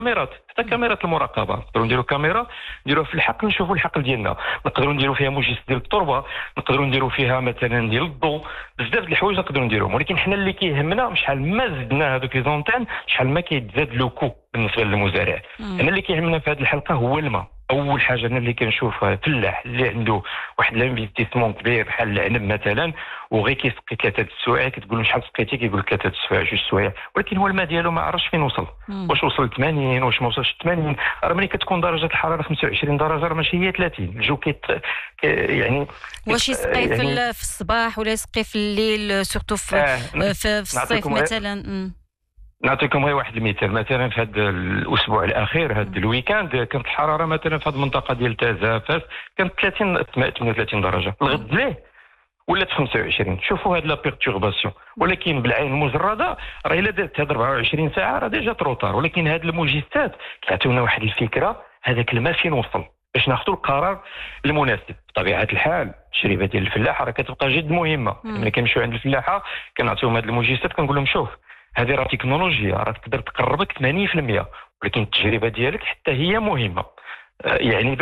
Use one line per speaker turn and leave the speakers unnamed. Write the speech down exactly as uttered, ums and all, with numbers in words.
كاميرات، حتى كاميرات المراقبه نقدروا نديروا كاميرا نديروها في الحقل نشوفوا الحقل ديالنا، نقدروا نديروا فيها مجس ديال التربه، نقدروا نديروا فيها مثلا ديال الضوء، بزاف د الحوايج نقدروا نديروهم. ولكن حنا اللي كيهمنا شحال ما زدنا هذوك لي زونتين شحال ما كيتزاد لو كو بالنسبه للمزارع. حنا اللي كيهمنا في هذه الحلقه هو الماء. اول حاجه انا اللي كنشوفها فلاح اللي عنده واحد الانفستيسمون كبير بحال العنب مثلا وغير كيسقي ثلاثه السوايع، كتقول له شحال سقيتي كيقول لك ثلاثه السوايع جوج السوايع، ولكن هو الماء ديالو ما عرفش فين وصل، واش وصل ثمانين واش ما وصلش ثمانين. راه ملي كتكون درجه الحراره خمسة وعشرين درجه راه ماشي هي ثلاثين، الجو كيت يعني
واش يسقي يعني في, في الصباح ولا يسقي في الليل سورتو في, آه في, في الصيف مثلا؟
نعطيكم غير واحد المثال. مثلا في هذا الاسبوع الاخير هذا الويكاند كانت الحراره مثلا في هذه المنطقه ديال تازا فاس كانت ثلاثين ثمانية وثلاثين درجه، الغد ليه ولات خمسة وعشرين. شوفوا هاد لا بيرتورباسيون. ولكن بالعين المجرده راه الا درت هاد أربعة وعشرين ساعه راه ديجا تروطار. ولكن هاد المجسات كيعطيونا واحد الفكره هذاك الماء فين وصل باش ناخذوا القرار المناسب. بطبيعه الحال التجربه ديال الفلاحه راه كتبقى جد مهمه. ملي كنمشيو عند الفلاحه كنعطيوهم هاد المجسات كنقول لهم شوف هذه راه تكنولوجيا راه تقدر تقربك ثمانين بالمئة، ولكن التجربه ديالك حتى هي مهمه. يعني